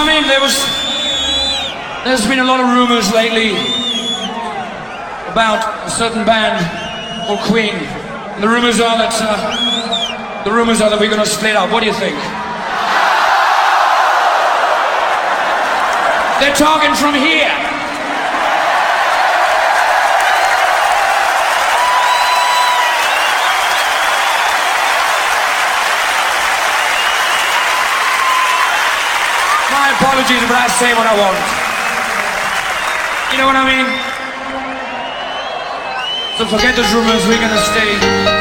I mean, there's been a lot of rumors lately about a certain band called Queen. And the rumors are that we're gonna split up. What do you think? They're talking from here. My apologies, but I say what I want. You know what I mean? So forget those rumors, we're gonna stay